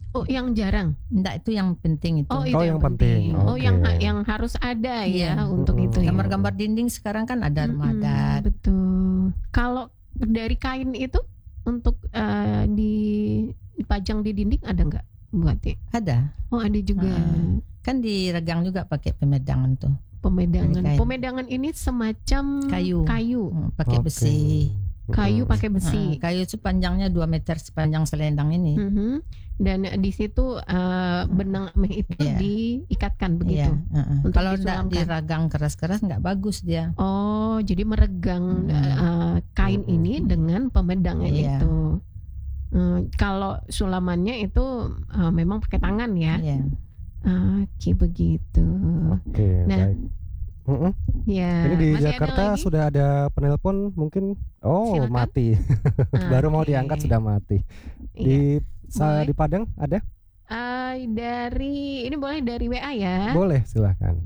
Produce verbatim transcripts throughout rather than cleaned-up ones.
Oh, yang jarang. Enggak, itu yang penting itu. Oh, itu Oh, yang yang penting. penting. Oh, Oke. yang yang harus ada ya Iya. untuk Mm-mm. itu ya. Gambar-gambar dinding sekarang kan ada rumah Mm-mm, adat. betul. Kalau dari kain itu untuk eh, di dipajang di dinding ada nggak, buat ya? Ada. Oh, ada juga. Ah. Kan di Regang juga pakai pemedangan tuh. Pemedangan. Dari kain. Pemedangan ini semacam Kayu. Kayu, Hmm, pakai Oke. besi. kayu Mm-mm. pakai besi. Ah, kayu itu panjangnya dua meter sepanjang selendang ini. Mhm. Dan di situ eh, benang ameh itu Iya. diikatkan begitu. Iya, heeh. Untuk Kalau enggak disulamkan. diragang keras-keras nggak bagus dia. Oh, jadi meregang Hmm. eh, kain Hmm. ini dengan pemedangnya Iya. itu. Eh, kalau sulamannya itu eh, memang pakai tangan ya. Iya. Oke, begitu. Oke, Nah, baik. Mm-mm. Ya. Ini di masih ada Jakarta lagi? sudah ada penelpon mungkin. Oh, Silakan. mati. Baru mau Oke. diangkat sudah mati. Iya. Di sa- Boleh. di Padang ada? Eh, dari ini boleh dari W A ya. Boleh, silahkan.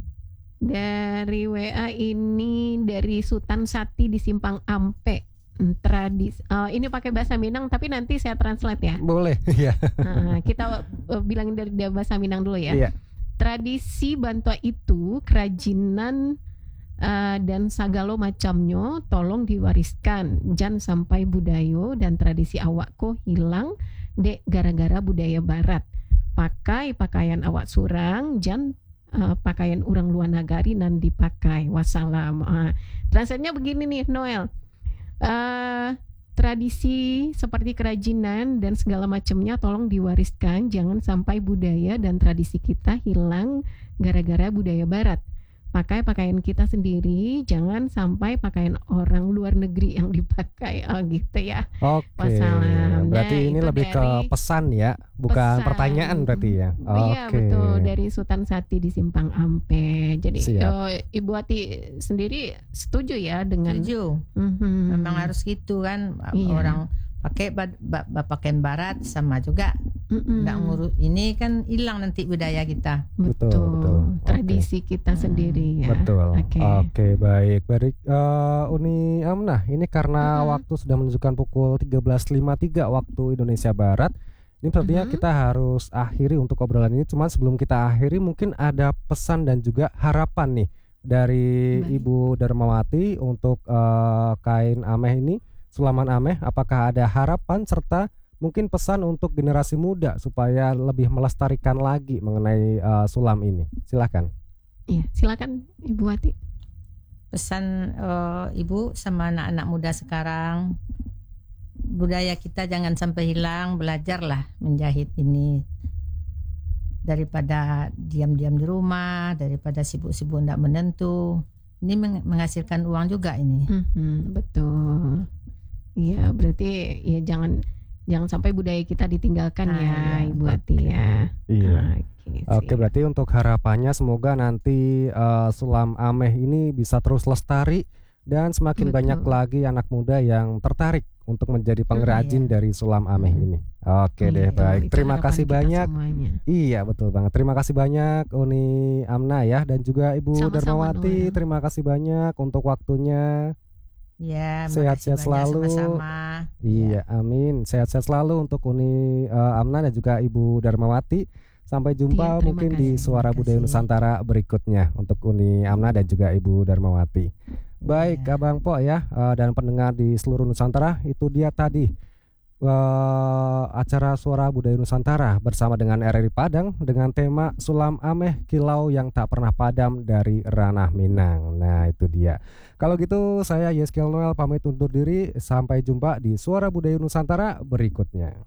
Dari W A ini dari Sultan Sati di Simpang Ampe. Hmm, Tradis. eh, ini pakai bahasa Minang tapi nanti saya translate ya. Boleh, ya. Nah, kita eh, bilangin dari dari bahasa Minang dulu ya. Iya. Tradisi bantua itu kerajinan eh, dan sagalo macamnya tolong diwariskan, jangan sampai budaya dan tradisi awakku hilang dek gara-gara budaya barat. Pakai pakaian awak surang, jangan eh, pakaian orang luar negari nan dipakai. Wassalam. Uh, Translate-nya begini nih Noel. Eh, tradisi seperti kerajinan dan segala macamnya tolong diwariskan, jangan sampai budaya dan tradisi kita hilang gara-gara budaya barat. Pakai pakaian kita sendiri, jangan sampai pakaian orang luar negeri yang dipakai. Oh gitu ya. Oke. Wassalam. Berarti Nah, ini itu lebih ke dari pesan ya, bukan pesan. pertanyaan berarti ya. Oh, iya Oke. betul, dari Sultan Sati di Simpang Ampe. Jadi Siap. eh, Ibu Ati sendiri setuju ya dengan Setuju. Mhm. Memang harus gitu kan. Iya. Orang pakai ba- ba- ba- pakaian barat sama juga. Mm-mm. Nggak ngurus ini kan hilang nanti budaya kita. Betul, Betul, betul. Oke. tradisi kita sendiri ya. Betul. Oke. Oke, baik. Baik, eh, Uni Amnah, ini karena Mhm. waktu sudah menunjukkan pukul tiga belas lima puluh tiga waktu Indonesia Barat. Ini sepertinya Mhm. kita harus akhiri untuk obrolan ini. Cuman sebelum kita akhiri mungkin ada pesan dan juga harapan nih dari Baik. Ibu Darmawati untuk eh, kain ameh ini, sulaman ameh. Apakah ada harapan serta mungkin pesan untuk generasi muda supaya lebih melestarikan lagi mengenai eh, sulam ini? Silakan. Iya, silakan Ibu Ati. Pesan eh, ibu sama anak-anak muda sekarang, budaya kita jangan sampai hilang. Belajarlah menjahit ini, daripada diam-diam di rumah, daripada sibuk-sibuk tidak menentu. Ini meng- menghasilkan uang juga ini. Mhm, betul. Iya, berarti ya jangan jangan sampai budaya kita ditinggalkan Ah, ya, iya. Ibu Ati ya. Iya. Oke, Oke, siap. berarti untuk harapannya semoga nanti eh, sulam ameh ini bisa terus lestari dan semakin Betul. banyak lagi anak muda yang tertarik untuk menjadi pengrajin iya. dari sulam ameh ini. Oke deh, Itu- baik. itu Terima harapan kasih kita banyak. semuanya. Iya, betul banget. Terima kasih banyak Uni Amna ya, dan juga Ibu Sama-sama, Darmawati. Noel. Terima kasih banyak untuk waktunya. Ya, Sehat-sehat makasih banyak selalu. sama-sama. Iya, amin. Sehat-sehat selalu untuk Uni eh, Amna dan juga Ibu Darmawati. Sampai jumpa Iya, terima mungkin di kasih. Suara Terima Budaya kasih. Nusantara berikutnya untuk Uni Amna dan juga Ibu Darmawati. Baik, Iya. Abang Po ya, eh, dan pendengar di seluruh Nusantara, itu dia tadi eh, acara Suara Budaya Nusantara bersama dengan R R I Padang dengan tema Sulam Ameh Kilau yang Tak Pernah Padam dari Ranah Minang. Nah, itu dia. Kalau gitu saya Yeskel Noel pamit undur diri. Sampai jumpa di Suara Budaya Nusantara berikutnya.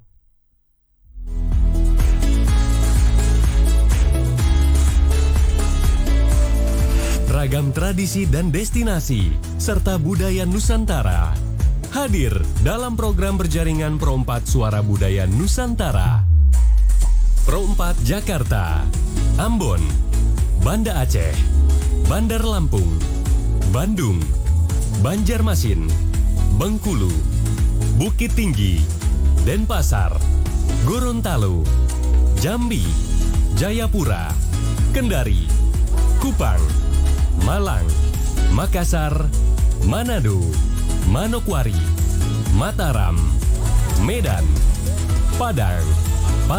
Ragam tradisi dan destinasi serta budaya Nusantara hadir dalam program berjaringan Pro empat Suara Budaya Nusantara. Pro empat Jakarta, Ambon, Banda Aceh, Bandar Lampung, Bandung, Banjarmasin, Bengkulu, Bukit Tinggi, Denpasar, Gorontalo, Jambi, Jayapura, Kendari, Kupang, Malang, Makassar, Manado, Manokwari, Mataram, Medan, Padang,